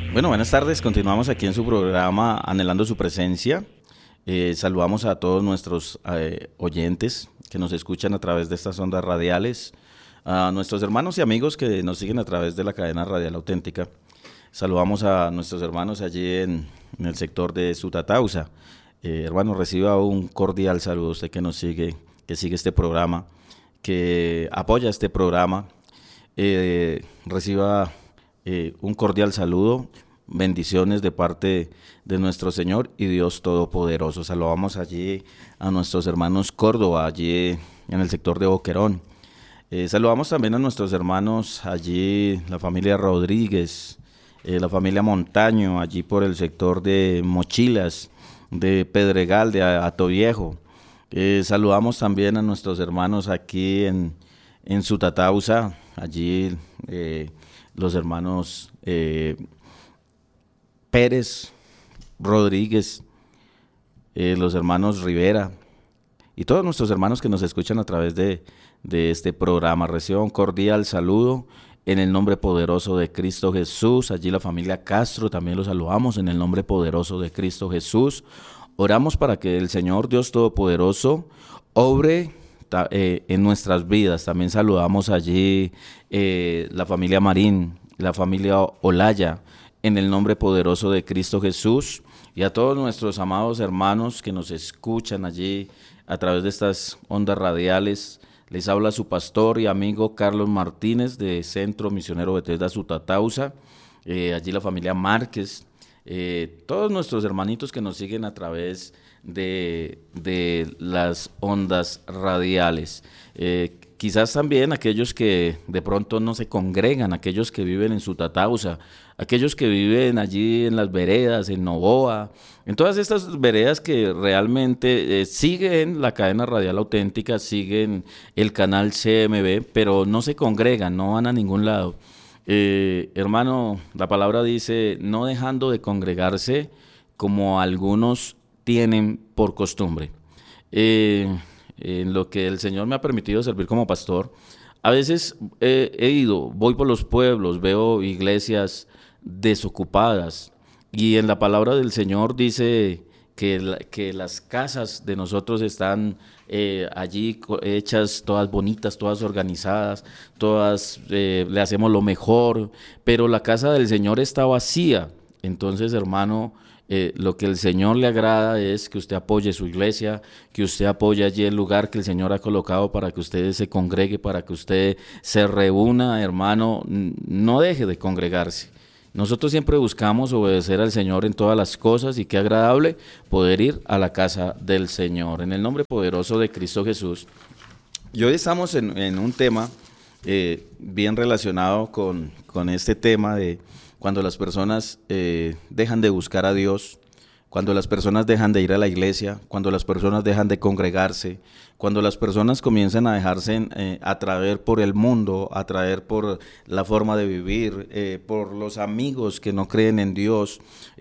Bueno, buenas tardes. Continuamos aquí en su programa Anhelando su presencia. Saludamos a todos nuestros oyentes que nos escuchan a través de estas ondas radiales, a nuestros hermanos y amigos que nos siguen a través de la cadena radial auténtica. Saludamos a nuestros hermanos allí en el sector de Sutatausa. Hermano, reciba un cordial saludo usted que nos sigue, que sigue este programa, que apoya este programa. Reciba un cordial saludo, bendiciones de parte de nuestro Señor y Dios Todopoderoso. Saludamos allí a nuestros hermanos Córdoba, allí en el sector de Boquerón. Saludamos también a nuestros hermanos allí, la familia Rodríguez, la familia Montaño, allí por el sector de Mochilas, de Pedregal, de Atoviejo. Saludamos también a nuestros hermanos aquí en Sutatausa, allí los hermanos Pérez, Rodríguez, los hermanos Rivera y todos nuestros hermanos que nos escuchan a través de este programa. Reciban un cordial saludo en el nombre poderoso de Cristo Jesús. Allí la familia Castro también los saludamos en el nombre poderoso de Cristo Jesús. Oramos para que el Señor Dios Todopoderoso obre en nuestras vidas. También saludamos allí la familia Marín, la familia Olaya, en el nombre poderoso de Cristo Jesús, y a todos nuestros amados hermanos que nos escuchan allí a través de estas ondas radiales. Les habla su pastor y amigo Carlos Martínez de Centro Misionero Bethesda Sutatausa, allí la familia Márquez, todos nuestros hermanitos que nos siguen a través de las ondas radiales. Quizás también aquellos que de pronto no se congregan, aquellos que viven en Sutatausa, aquellos que viven allí en las veredas, en Novoa, en todas estas veredas que realmente siguen la cadena radial auténtica, siguen el canal CMB, pero no se congregan, no van a ningún lado. Hermano, la palabra dice, no dejando de congregarse como algunos tienen por costumbre. En lo que el Señor me ha permitido servir como pastor, a veces voy por los pueblos, veo iglesias desocupadas, y en la palabra del Señor dice que las casas de nosotros están allí hechas todas bonitas, todas organizadas, todas le hacemos lo mejor, pero la casa del Señor está vacía. Entonces, hermano, lo que el Señor le agrada es que usted apoye su iglesia, que usted apoye allí el lugar que el Señor ha colocado para que usted se congregue, para que usted se reúna, hermano. No deje de congregarse. Nosotros siempre buscamos obedecer al Señor en todas las cosas, y qué agradable poder ir a la casa del Señor. En el nombre poderoso de Cristo Jesús. Y hoy estamos en un tema bien relacionado con este tema de cuando las personas dejan de buscar a Dios, cuando las personas dejan de ir a la iglesia, cuando las personas dejan de congregarse, cuando las personas comienzan a dejarse atraer por el mundo, atraer por la forma de vivir, por los amigos que no creen en Dios,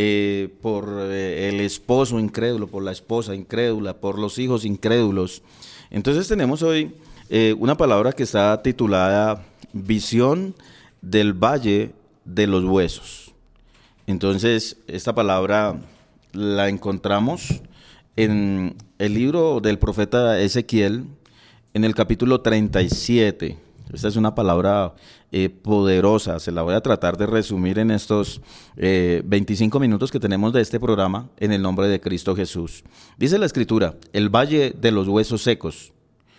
por el esposo incrédulo, por la esposa incrédula, por los hijos incrédulos. Entonces tenemos hoy una palabra que está titulada Visión del Valle de los Huesos. Entonces, esta palabra la encontramos en el libro del profeta Ezequiel, en el capítulo 37. Esta es una palabra poderosa. Se la voy a tratar de resumir en estos 25 minutos que tenemos de este programa, en el nombre de Cristo Jesús. Dice la Escritura: el valle de los huesos secos.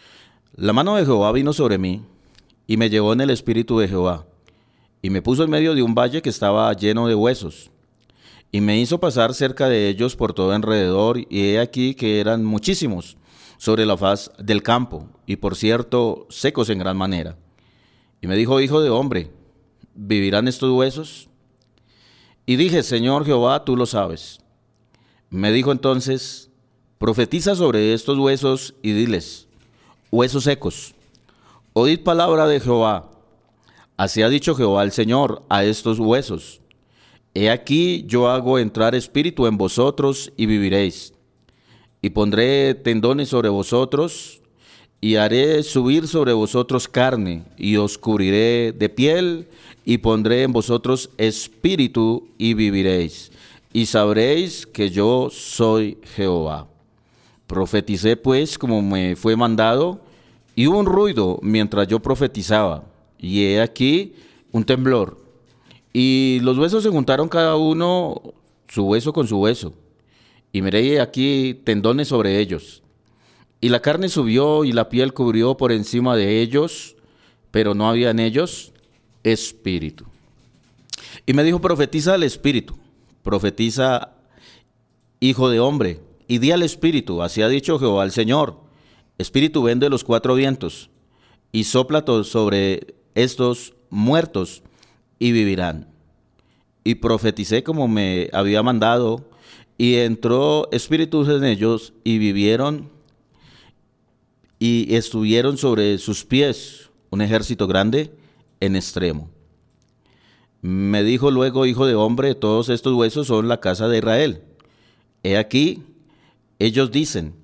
La mano de Jehová vino sobre mí, y me llevó en el espíritu de Jehová, y me puso en medio de un valle que estaba lleno de huesos, y me hizo pasar cerca de ellos por todo alrededor, y he aquí que eran muchísimos sobre la faz del campo, y por cierto secos en gran manera. Y me dijo: hijo de hombre, ¿vivirán estos huesos? Y dije: Señor Jehová, tú lo sabes. Me dijo entonces: profetiza sobre estos huesos y diles: huesos secos, oíd palabra de Jehová. Así ha dicho Jehová el Señor a estos huesos: he aquí yo hago entrar espíritu en vosotros y viviréis. Y pondré tendones sobre vosotros, y haré subir sobre vosotros carne, y os cubriré de piel, y pondré en vosotros espíritu y viviréis, y sabréis que yo soy Jehová. Profeticé pues como me fue mandado, y hubo un ruido mientras yo profetizaba, y he aquí un temblor, y los huesos se juntaron cada uno su hueso con su hueso, y miré aquí tendones sobre ellos. Y la carne subió y la piel cubrió por encima de ellos, pero no había en ellos espíritu. Y me dijo, profetiza al espíritu, profetiza, hijo de hombre, y di al espíritu, así ha dicho Jehová el Señor, espíritu ven de los cuatro vientos, y sopla sobre estos muertos, y vivirán. Y profeticé como me había mandado, y entró espíritu en ellos, y vivieron, y estuvieron sobre sus pies un ejército grande en extremo. Me dijo luego, hijo de hombre, todos estos huesos son la casa de Israel. He aquí, ellos dicen,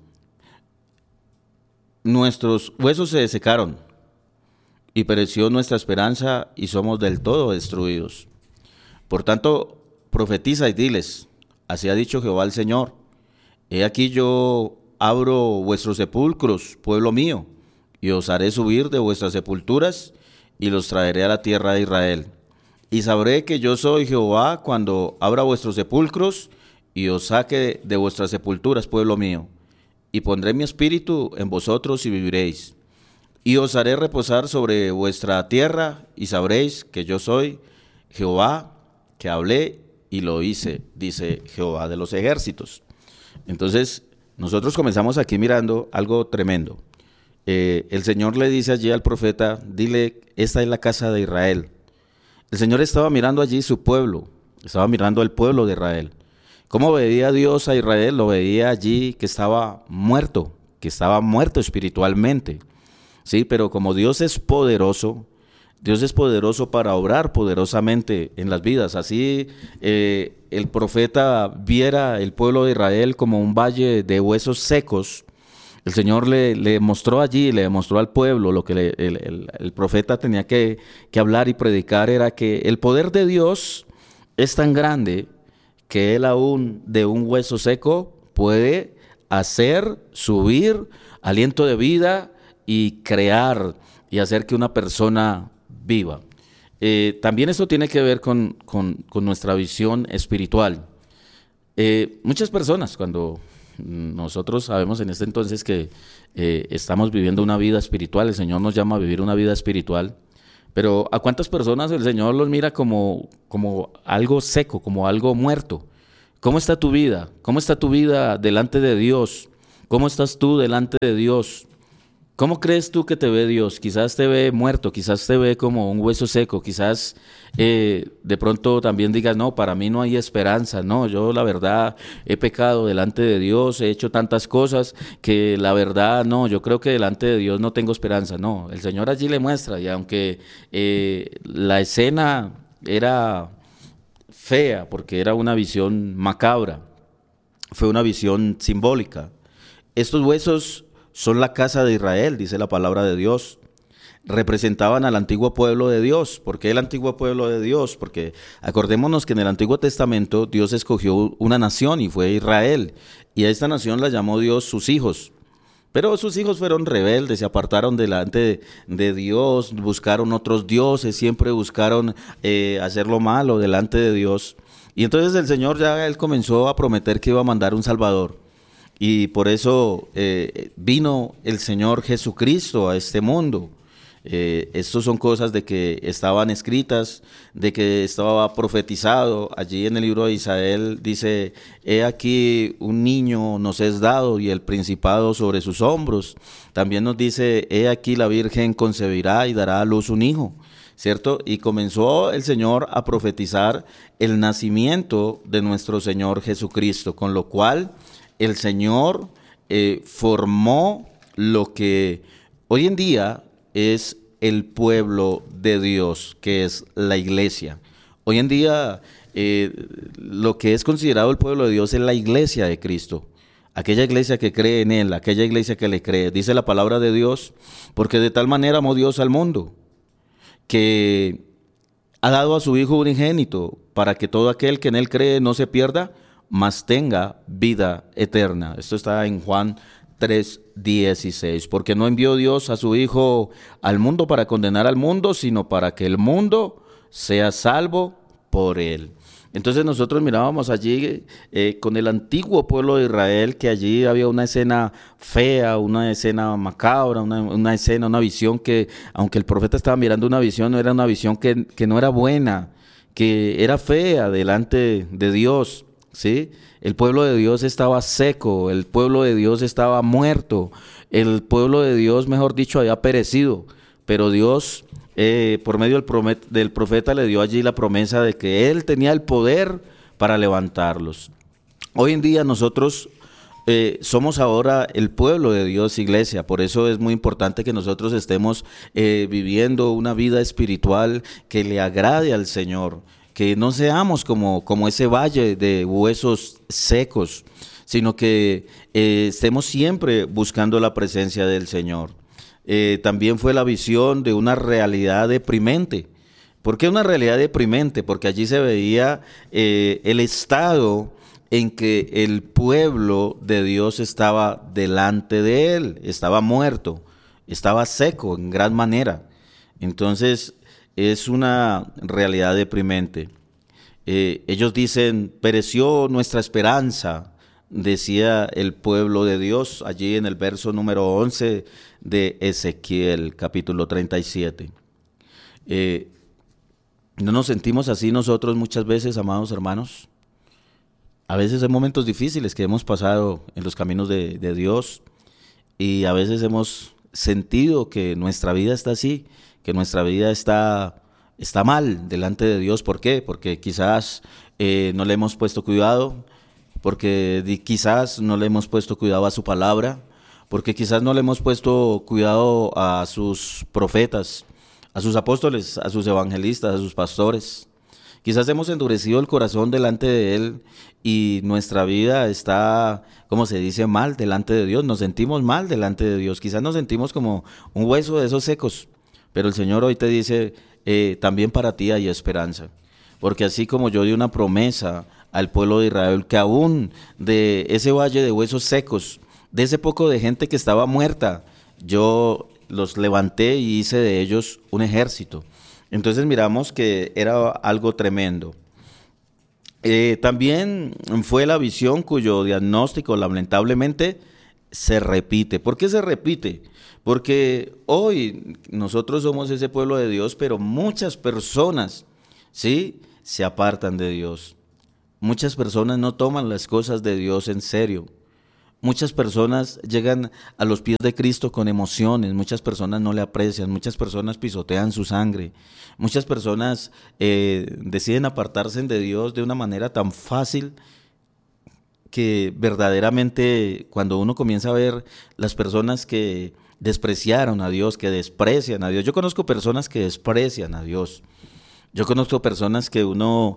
nuestros huesos se secaron, y pereció nuestra esperanza, y somos del todo destruidos. Por tanto, profetiza y diles, así ha dicho Jehová el Señor, he aquí yo abro vuestros sepulcros, pueblo mío, y os haré subir de vuestras sepulturas, y los traeré a la tierra de Israel. Y sabré que yo soy Jehová cuando abra vuestros sepulcros, y os saque de vuestras sepulturas, pueblo mío. Y pondré mi espíritu en vosotros y viviréis. Y os haré reposar sobre vuestra tierra, y sabréis que yo soy Jehová, que hablé y lo hice, dice Jehová de los ejércitos. Entonces, nosotros comenzamos aquí mirando algo tremendo. El Señor le dice allí al profeta, dile, esta es la casa de Israel. El Señor estaba mirando allí su pueblo, estaba mirando al pueblo de Israel. ¿Cómo veía Dios a Israel? Lo veía allí que estaba muerto espiritualmente. Sí, pero como Dios es poderoso para obrar poderosamente en las vidas. Así el profeta viera el pueblo de Israel como un valle de huesos secos. El Señor le mostró allí, le mostró al pueblo lo que el profeta tenía que hablar y predicar, era que el poder de Dios es tan grande que Él aún de un hueso seco puede hacer subir aliento de vida y crear y hacer que una persona viva. También esto tiene que ver con nuestra visión espiritual. Muchas personas, cuando nosotros sabemos en este entonces que estamos viviendo una vida espiritual, el Señor nos llama a vivir una vida espiritual, pero ¿a cuántas personas el Señor los mira como algo seco, como algo muerto? ¿Cómo está tu vida? ¿Cómo está tu vida delante de Dios? ¿Cómo estás tú delante de Dios? ¿Cómo crees tú que te ve Dios? Quizás te ve muerto, quizás te ve como un hueso seco, quizás de pronto también digas, no, para mí no hay esperanza, no, yo la verdad he pecado delante de Dios, he hecho tantas cosas que la verdad no, yo creo que delante de Dios no tengo esperanza, no, el Señor allí le muestra, y aunque la escena era fea, porque era una visión macabra, fue una visión simbólica, estos huesos son la casa de Israel, dice la palabra de Dios. Representaban al antiguo pueblo de Dios. ¿Por qué el antiguo pueblo de Dios? Porque acordémonos que en el Antiguo Testamento Dios escogió una nación y fue Israel. Y a esta nación la llamó Dios sus hijos. Pero sus hijos fueron rebeldes, se apartaron delante de Dios, buscaron otros dioses, siempre buscaron hacer lo malo delante de Dios. Y entonces el Señor Él comenzó a prometer que iba a mandar un Salvador. Y por eso vino el Señor Jesucristo a este mundo. Estas son cosas de que estaban escritas, de que estaba profetizado. Allí en el libro de Isaías dice, he aquí un niño nos es dado y el principado sobre sus hombros. También nos dice, he aquí la Virgen concebirá y dará a luz un hijo, ¿cierto? Y comenzó el Señor a profetizar el nacimiento de nuestro Señor Jesucristo, con lo cual el Señor formó lo que hoy en día es el pueblo de Dios, que es la iglesia. Hoy en día lo que es considerado el pueblo de Dios es la iglesia de Cristo. Aquella iglesia que cree en Él, aquella iglesia que le cree. Dice la palabra de Dios, porque de tal manera amó Dios al mundo, que ha dado a su Hijo unigénito para que todo aquel que en Él cree no se pierda, mas tenga vida eterna. Esto está en Juan 3:16. Porque no envió Dios a su Hijo al mundo para condenar al mundo, sino para que el mundo sea salvo por Él. Entonces nosotros mirábamos allí con el antiguo pueblo de Israel, que allí había una escena fea, una escena macabra, una escena, una visión que, aunque el profeta estaba mirando una visión, no era una visión que no era buena, que era fea delante de Dios, ¿sí? El pueblo de Dios estaba seco, el pueblo de Dios estaba muerto, el pueblo de Dios, mejor dicho, había perecido, pero Dios por medio del profeta le dio allí la promesa de que Él tenía el poder para levantarlos. Hoy en día nosotros somos ahora el pueblo de Dios, iglesia, por eso es muy importante que nosotros estemos viviendo una vida espiritual que le agrade al Señor, que no seamos como ese valle de huesos secos, sino que estemos siempre buscando la presencia del Señor. También fue la visión de una realidad deprimente. ¿Por qué una realidad deprimente? Porque allí se veía el estado en que el pueblo de Dios estaba delante de Él, estaba muerto, estaba seco en gran manera. Entonces es una realidad deprimente. Ellos dicen, pereció nuestra esperanza, decía el pueblo de Dios allí en el verso número 11 de Ezequiel, capítulo 37. ¿No nos sentimos así nosotros muchas veces, amados hermanos? A veces hay momentos difíciles que hemos pasado en los caminos de Dios y a veces hemos sentido que nuestra vida está así, que nuestra vida está mal delante de Dios. ¿Por qué? Porque quizás no le hemos puesto cuidado, porque quizás no le hemos puesto cuidado a su palabra, porque quizás no le hemos puesto cuidado a sus profetas, a sus apóstoles, a sus evangelistas, a sus pastores. Quizás hemos endurecido el corazón delante de Él y nuestra vida está, como se dice, mal delante de Dios. Nos sentimos mal delante de Dios. Quizás nos sentimos como un hueso de esos secos. Pero el Señor hoy te dice, también para ti hay esperanza. Porque así como yo di una promesa al pueblo de Israel, que aún de ese valle de huesos secos, de ese poco de gente que estaba muerta, yo los levanté y hice de ellos un ejército. Entonces miramos que era algo tremendo. También fue la visión cuyo diagnóstico lamentablemente se repite. ¿Por qué se repite? Porque hoy nosotros somos ese pueblo de Dios, pero muchas personas, ¿sí?, se apartan de Dios. Muchas personas no toman las cosas de Dios en serio. Muchas personas llegan a los pies de Cristo con emociones, muchas personas no le aprecian, muchas personas pisotean su sangre, muchas personas deciden apartarse de Dios de una manera tan fácil que verdaderamente cuando uno comienza a ver las personas que despreciaron a Dios, que desprecian a Dios, yo conozco personas que desprecian a Dios. Yo conozco personas que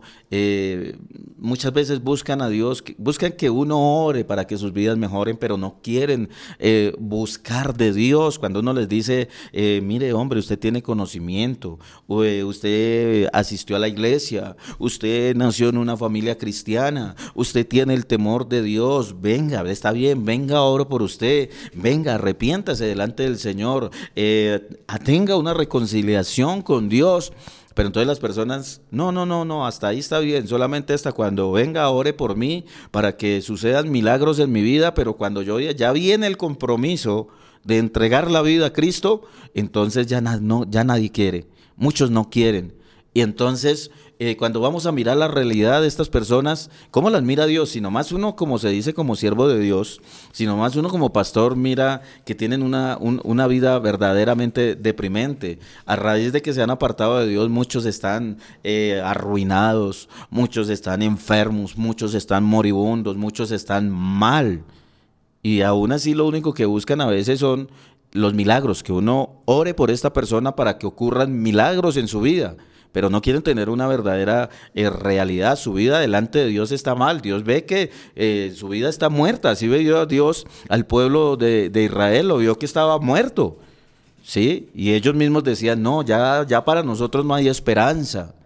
muchas veces buscan a Dios, buscan que uno ore para que sus vidas mejoren, pero no quieren buscar de Dios. Cuando uno les dice, mire hombre, usted tiene conocimiento, usted asistió a la iglesia, usted nació en una familia cristiana, usted tiene el temor de Dios, venga, está bien, venga, oro por usted, venga, arrepiéntase delante del Señor, tenga una reconciliación con Dios. Pero entonces las personas, no, hasta ahí está bien, solamente hasta cuando venga, ore por mí para que sucedan milagros en mi vida, pero cuando ya viene el compromiso de entregar la vida a Cristo, entonces ya nadie quiere, muchos no quieren. Y entonces cuando vamos a mirar la realidad de estas personas, ¿cómo las mira Dios? Si nomás uno, como se dice, como siervo de Dios, si nomás uno como pastor mira que tienen una vida verdaderamente deprimente. A raíz de que se han apartado de Dios, muchos están arruinados, muchos están enfermos, muchos están moribundos, muchos están mal. Y aún así lo único que buscan a veces son los milagros, que uno ore por esta persona para que ocurran milagros en su vida. Pero no quieren tener una verdadera realidad. Su vida delante de Dios está mal. Dios ve que su vida está muerta. Así vio Dios al pueblo de Israel, lo vio que estaba muerto, ¿sí? Y ellos mismos decían, no, ya para nosotros no hay esperanza.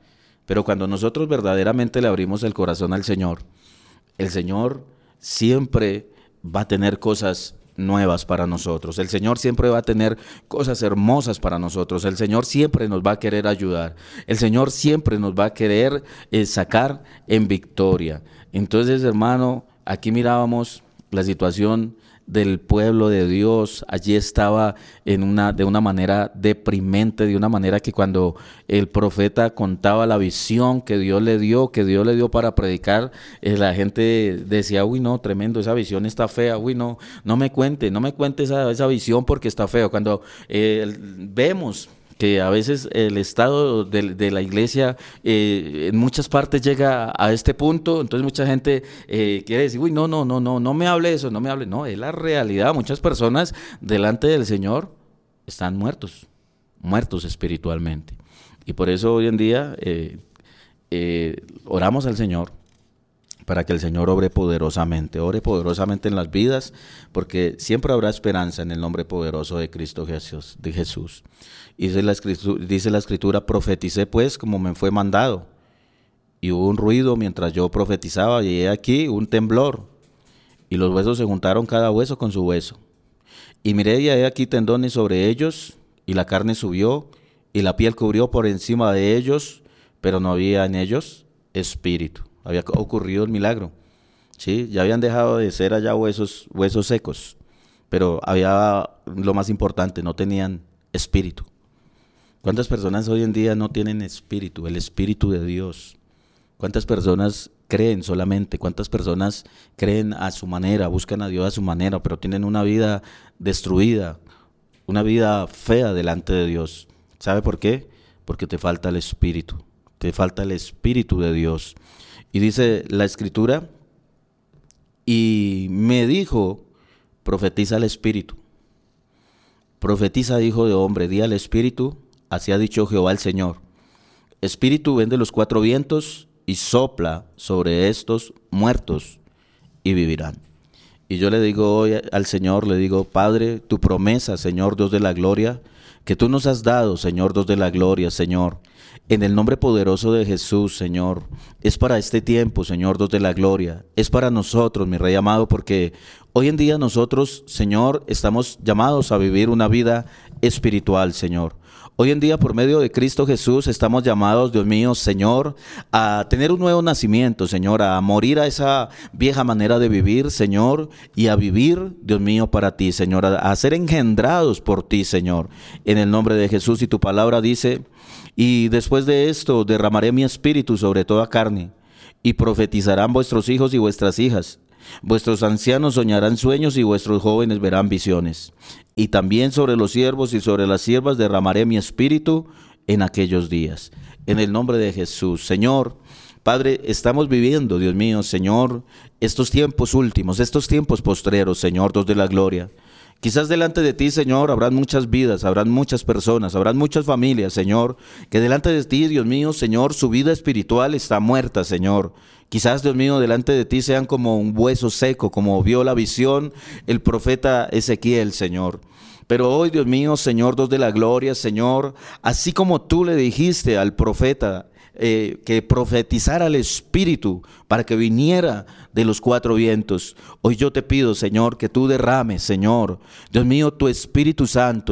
Pero cuando nosotros verdaderamente le abrimos el corazón al Señor, el Señor siempre va a tener cosas nuevas para nosotros. El Señor siempre va a tener cosas hermosas para nosotros. El Señor siempre nos va a querer ayudar. El Señor siempre nos va a querer sacar en victoria. Entonces, hermano, aquí mirábamos la situación del pueblo de Dios. Allí estaba de una manera deprimente, de una manera que cuando el profeta contaba la visión que Dios le dio para predicar, la gente decía, uy, no, tremendo, esa visión está fea, uy, no, no me cuente esa visión porque está feo. Cuando vemos que a veces el estado de la iglesia en muchas partes llega a este punto, entonces mucha gente quiere decir, uy, no me hable eso, no me hable. No, es la realidad. Muchas personas delante del Señor están muertos espiritualmente. Y por eso hoy en día oramos al Señor para que el Señor ore poderosamente en las vidas, porque siempre habrá esperanza en el nombre poderoso de Cristo Jesús. Dice la Escritura, profeticé pues como me fue mandado, y hubo un ruido mientras yo profetizaba, y he aquí un temblor, y los huesos se juntaron cada hueso con su hueso. Y miré y he aquí tendones sobre ellos, y la carne subió, y la piel cubrió por encima de ellos, pero no había en ellos espíritu. Había ocurrido el milagro, ¿sí? Ya habían dejado de ser allá huesos secos, pero había lo más importante, no tenían espíritu. ¿Cuántas personas hoy en día no tienen espíritu, el espíritu de Dios? ¿Cuántas personas creen solamente? ¿Cuántas personas creen a su manera, buscan a Dios a su manera, pero tienen una vida destruida, una vida fea delante de Dios? ¿Sabe por qué? Porque te falta el espíritu de Dios. Y dice la Escritura, y me dijo, profetiza al Espíritu. Profetiza, hijo de hombre, di al Espíritu, así ha dicho Jehová el Señor. Espíritu, ven de los cuatro vientos y sopla sobre estos muertos y vivirán. Y yo le digo hoy al Señor, le digo, Padre, tu promesa, Señor Dios de la gloria, que tú nos has dado, Señor Dios de la gloria, Señor, en el nombre poderoso de Jesús, Señor, es para este tiempo, Señor Dios de la gloria, es para nosotros, mi Rey amado, porque hoy en día nosotros, Señor, estamos llamados a vivir una vida espiritual, Señor. Hoy en día, por medio de Cristo Jesús, estamos llamados, Dios mío, Señor, a tener un nuevo nacimiento, Señor, a morir a esa vieja manera de vivir, Señor, y a vivir, Dios mío, para ti, Señor, a ser engendrados por ti, Señor, en el nombre de Jesús. Y tu palabra dice, y después de esto derramaré mi espíritu sobre toda carne, y profetizarán vuestros hijos y vuestras hijas. Vuestros ancianos soñarán sueños y vuestros jóvenes verán visiones. Y también sobre los siervos y sobre las siervas derramaré mi espíritu en aquellos días. En el nombre de Jesús, Señor, Padre, estamos viviendo, Dios mío, Señor, estos tiempos últimos, estos tiempos postreros, Señor, Dios de la gloria. Quizás delante de ti, Señor, habrán muchas vidas, habrán muchas personas, habrán muchas familias, Señor, que delante de ti, Dios mío, Señor, su vida espiritual está muerta, Señor. Quizás, Dios mío, delante de ti sean como un hueso seco, como vio la visión el profeta Ezequiel, Señor. Pero hoy, Dios mío, Señor, Dios de la gloria, Señor, así como tú le dijiste al profeta que profetizara el Espíritu para que viniera de los cuatro vientos, hoy yo te pido, Señor, que tú derrames, Señor, Dios mío, tu Espíritu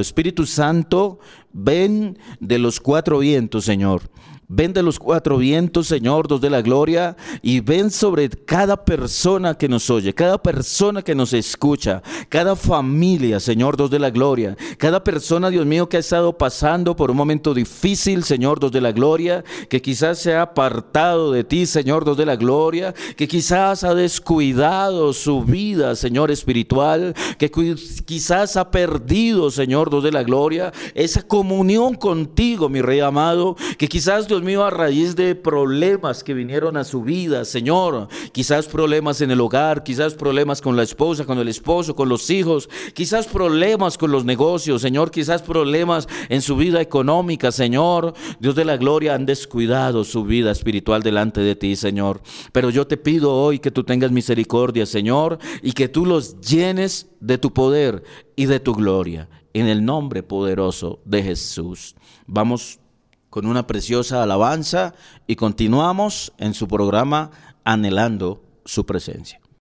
Santo, ven de los cuatro vientos, Señor. Ven de los cuatro vientos, Señor, Dios de la gloria, y ven sobre cada persona que nos oye, cada persona que nos escucha, cada familia, Señor, Dios de la gloria, cada persona, Dios mío, que ha estado pasando por un momento difícil, Señor, Dios de la gloria, que quizás se ha apartado de ti, Señor, Dios de la gloria, que quizás ha descuidado su vida, Señor, espiritual, que quizás ha perdido, Señor, Dios de la gloria, esa comunión contigo, mi Rey amado, que quizás, Dios mío, a raíz de problemas que vinieron a su vida, Señor, quizás problemas en el hogar, quizás problemas con la esposa, con el esposo, con los hijos, quizás problemas con los negocios, Señor, quizás problemas en su vida económica, Señor, Dios de la gloria, han descuidado su vida espiritual delante de ti, Señor, pero yo te pido hoy que tú tengas misericordia, Señor, y que tú los llenes de tu poder y de tu gloria, en el nombre poderoso de Jesús. Vamos con una preciosa alabanza y continuamos en su programa Anhelando su presencia.